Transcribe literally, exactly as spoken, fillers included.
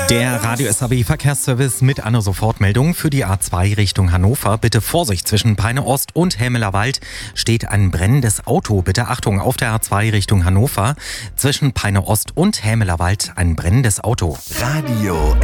Der Radio S A B Verkehrsservice mit einer Sofortmeldung für die A zwei Richtung Hannover. Bitte Vorsicht, zwischen Peine Ost und Helmeler Wald steht ein brennendes Auto. Bitte Achtung, auf der A zwei Richtung Hannover. Zwischen Peine Ost und Helmeler Wald ein brennendes Auto. Radio